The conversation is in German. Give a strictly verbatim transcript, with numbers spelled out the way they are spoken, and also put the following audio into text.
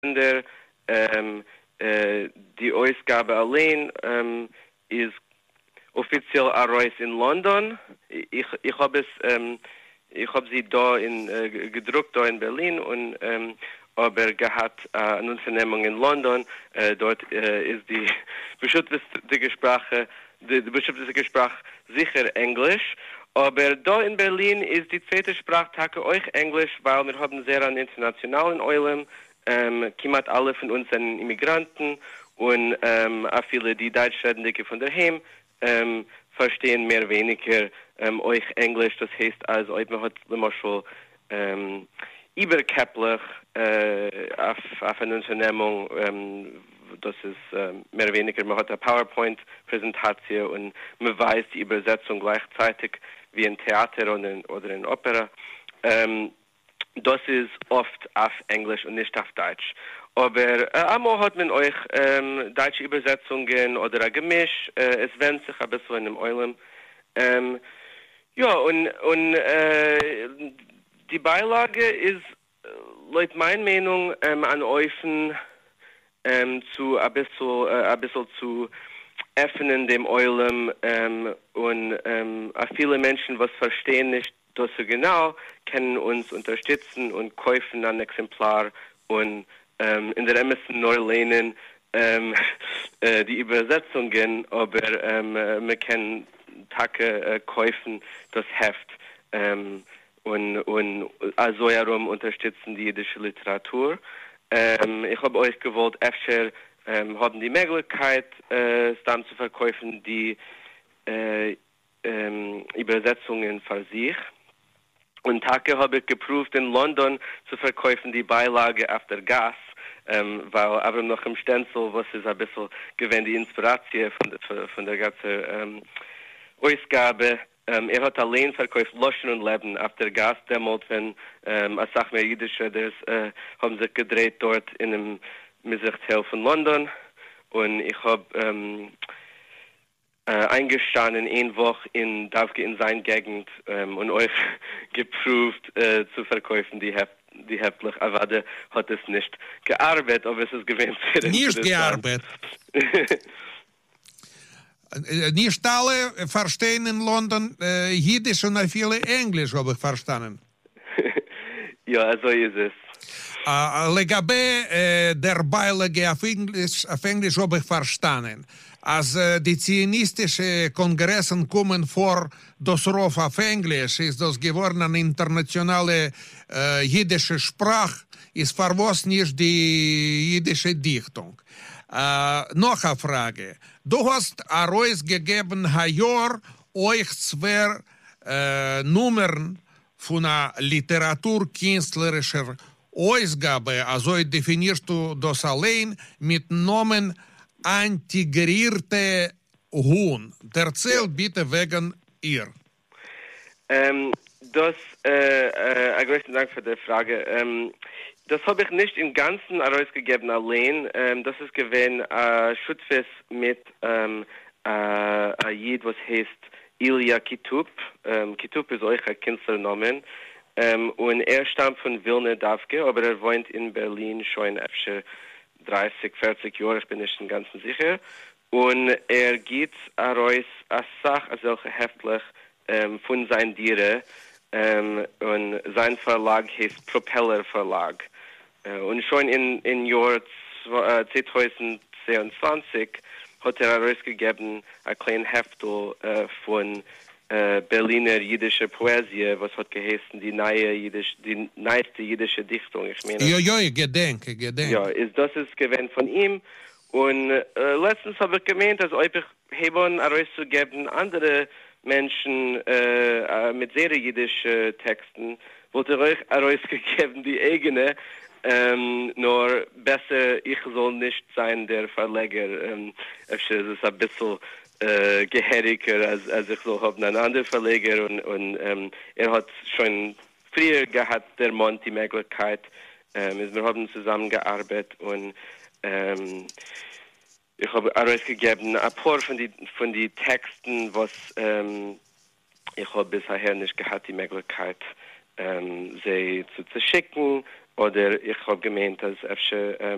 Länder. Ähm, äh, die Ausgabe allein ähm, ist offiziell heraus in London. Ich, ich habe es, ähm, ich habe sie da in, äh, gedruckt da in Berlin und ähm, aber gehabt äh, eine Unternehmung in London. Äh, dort äh, ist die beschützte Sprache, die, die beschützte Sprache sicher Englisch. Aber da in Berlin ist die zweite Sprache euch Englisch, weil wir haben sehr an internationalen Eulen. Ähm, kiemat alle von uns sind Immigranten und ähm, auch viele, die Deutsch reden, die von daheim, ähm, verstehen mehr weniger ähm, euch Englisch. Das heißt also, man hat immer schon ähm, überkepplich äh, auf, auf eine Unternehmung, ähm, das ist ähm, mehr weniger, man hat eine PowerPoint-Präsentation und man weiß die Übersetzung gleichzeitig wie in Theater oder in, oder in Opera. Ähm, Das ist oft auf Englisch und nicht auf Deutsch. Aber äh, einmal hat man euch ähm, deutsche Übersetzungen oder ein Gemisch. Äh, es wendet sich ein bisschen in dem Eulen. Ähm, ja, und, und äh, die Beilage ist, laut meiner Meinung, ähm, an euch ähm, zu ein bisschen, äh, ein bisschen zu öffnen dem Eulen ähm, und ähm, viele Menschen, was verstehen nicht, das so genau, können uns unterstützen und kaufen ein Exemplar und ähm, in der Emerson nur lernen ähm, äh, die Übersetzungen, aber ähm, wir können Tage äh, kaufen das Heft ähm, und, und also herum unterstützen die jüdische Literatur. Ähm, ich habe euch gewollt, öfter ähm, haben die Möglichkeit, äh, dann zu verkaufen, die äh, ähm, Übersetzungen für sich. Und Tage habe ich geprüft, in London zu verkaufen die Beilage auf der Gas, ähm, weil aber noch im Stenzel, was ist ein bisschen gewesen die Inspiration von, der, von der ganzen ähm, Ausgabe. Ähm, er hat allein verkauft Loschen und Leben auf der Gas, damals, wenn ähm, als Sache mehr Jüdische, das äh, haben sich gedreht dort in einem Missichtel von London. Und ich habe ähm, Äh, eingestanden eine Woche in Davke in sein Gegend ähm, und euch geprüft äh, zu verkaufen die Heft, die Heftlich. Aber der hat es nicht gearbeitet, aber es ist gewesen sehr Nicht gearbeitet. Nicht alle verstehen in London äh, Jiddisch und viele Englisch, habe ich verstanden. Ja, so ist es. Uh, לגבי uh, der Beilage auf Englisch, auf Englisch habe ich verstanden. Als uh, die zionistische Kongressen kommen vor das Ruf auf Englisch, ist das geworden eine internationale uh, jiddische Sprache, ist für was nicht die jiddische Dichtung. Uh, noch eine Frage. Du hast herausgegeben, Jahr euch zwei uh, Nummern von einer literaturkünstlerischer Ausgabe, also definierst du das allein mit Namen Integrierte Huhn. Erzähl bitte wegen ihr. Ähm, das, äh, äh, größten Dank für die Frage. Ähm, das habe ich nicht im Ganzen herausgegeben allein. Ähm, das ist gewesen äh, Schutzfest mit ähm, äh, Jid, was heißt Ilya Kitub. Ähm, Kitub ist euch ein Künstlername. Ähm, und er stammt von Wilna Davke, aber er wohnt in Berlin schon etwa dreißig, vierzig Jahre, ich bin nicht im Ganzen sicher. Und er geht heraus als Sach, als solche Heftlich ähm, von seinen Tieren. Ähm, und sein Verlag heißt Propeller Verlag. Äh, und schon in, in Jahr zwanzig zweiundzwanzig hat er herausgegeben ein kleines Heftel äh, von Berliner jüdische Poesie, was hat geheißen, die neue jüdisch, die neueste jüdische Dichtung. Ich meine, jo, jo, ich gedenke, gedenke. Ja, ist, das ist gewesen von ihm. Und äh, letztens habe ich gemeint, dass euch haben herauszugeben, andere Menschen äh, mit sehr jüdischen Texten, wollte euch herausgegeben, die eigene, ähm, nur besser, ich soll nicht sein der Verleger. Ähm, es ist ein bisschen Äh, gehäriger als, als ich so habe einen anderen Verleger und, und ähm, er hat schon früher gehabt, der Mond die Möglichkeit, ähm, wir haben zusammengearbeitet und ähm, ich habe herausgegeben ein paar von den von die Texten, was ähm, ich habe bisher nicht gehabt, die Möglichkeit, ähm, sie zu, zu schicken oder ich habe gemeint, dass öfter ähm,